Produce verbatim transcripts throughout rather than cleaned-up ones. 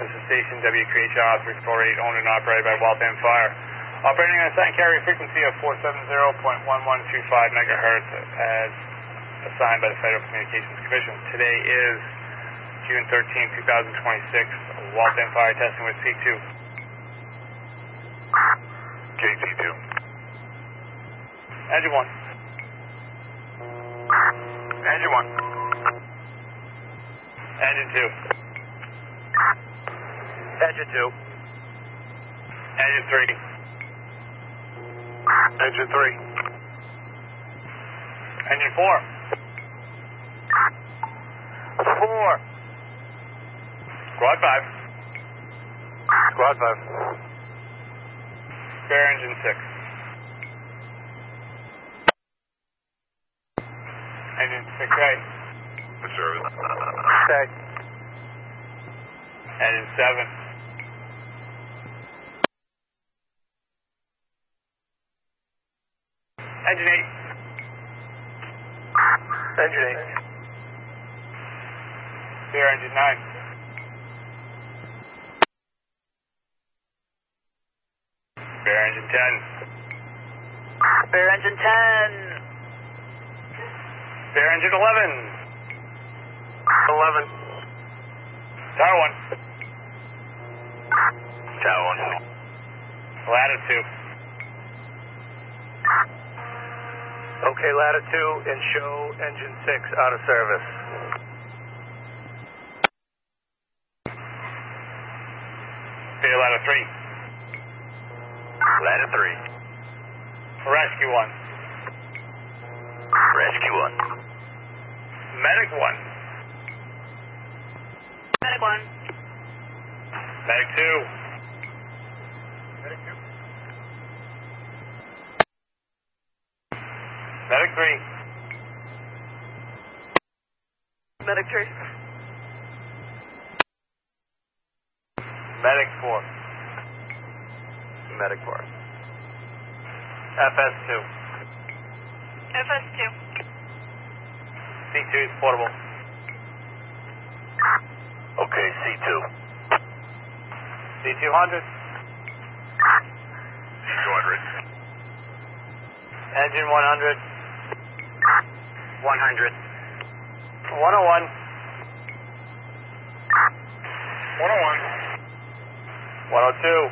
This is station W Q H R three four eight, owned and operated by Waltham Fire. Operating on a assigned carrier frequency of four seventy point one one two five megahertz as assigned by the Federal Communications Commission. Today is June thirteenth, two thousand twenty-six. Waltham Fire testing with C two. K C two. Engine one. Engine one. Engine two. Engine two. Engine three. Engine three. Engine four. Four. Squad five. Squad five. Spare engine six. Engine six A. Service. Okay. Engine seven. Engine eight. Engine eight. Spare engine nine. Spare engine ten. Spare engine ten. Spare engine eleven. Eleven. Tower one. Tower one. Ladder two. Okay, ladder two and show engine six out of service. Spare ladder three. Ladder three. Rescue one. Rescue one. Medic one. Medic one. Medic two. Medic two. Medic three. Medic three. Medic four. Medic four. F S two. F S two. C two is portable. Okay, C two. C two hundred. C two hundred. Engine one hundred. one hundred. one oh one. one oh one. one oh two.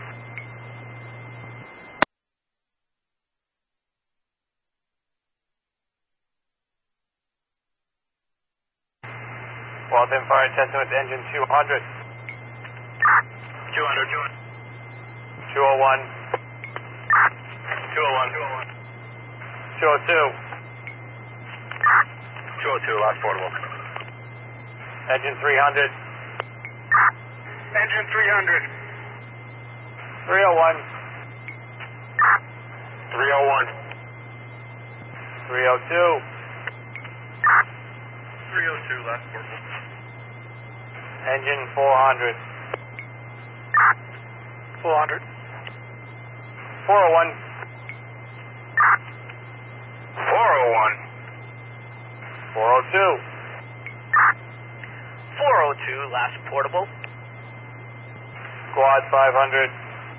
Waltham Fire testing with engine two hundred. two hundred. two oh one. two oh one. two oh two. two oh two, last portable. Engine three hundred. Engine three hundred. three oh one. three oh one. three oh two. three oh two, last portable. Engine four hundred. four hundred. four oh one. four oh one. four oh two. four oh two, last portable. Squad five hundred.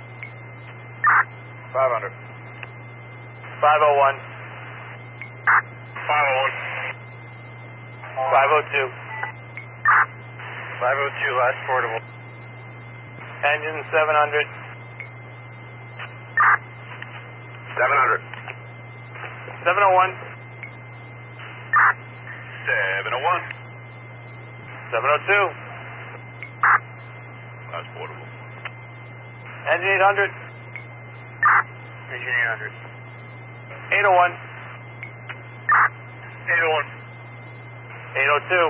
five hundred. five oh one. five oh one. five oh two. five oh two, last portable. Engine seven hundred. seven hundred. seven oh one. seven oh one. seven oh two. Last portable. Engine eight hundred. Engine eight hundred. eight oh one. eight oh one. eight oh two.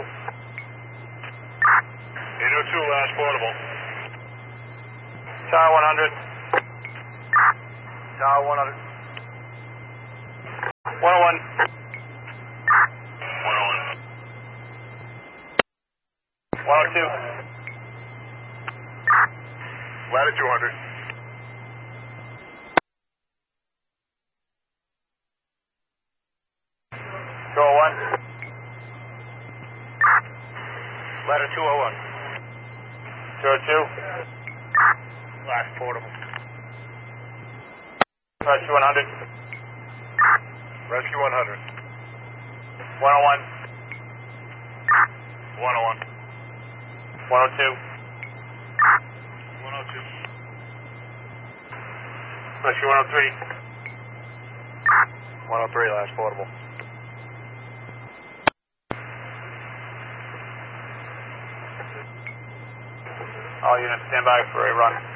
eight oh two, last portable. Tower one hundred. Tower one hundred. one oh one. one oh one. one oh two. Ladder two hundred. two oh one. Ladder two oh one. zero two. Last portable. Rescue one hundred. Rescue one hundred. one oh one. one oh one. one oh two. one oh two. Rescue one oh three. one oh three, last portable. All units stand by for a run.